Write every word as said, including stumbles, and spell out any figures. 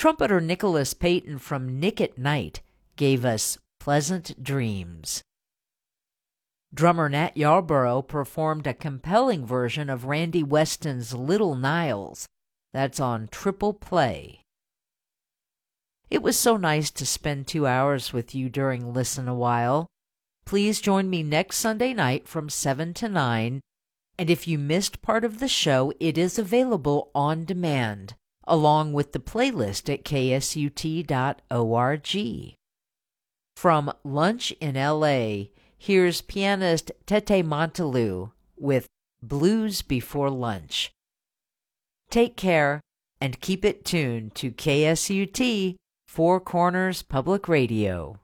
Trumpeter Nicholas Payton from Nick at Night gave us Pleasant Dreams. Drummer Nat Yarborough performed a compelling version of Randy Weston's Little Niles. That's on Triple Play. It was so nice to spend two hours with you during Listen a While. Please join me next Sunday night from seven to nine, and if you missed part of the show, it is available on demand, along with the playlist at k s u t dot org. From Lunch in L A, here's pianist Tete Montalou with Blues Before Lunch. Take care and keep it tuned to K S U T Four Corners Public Radio.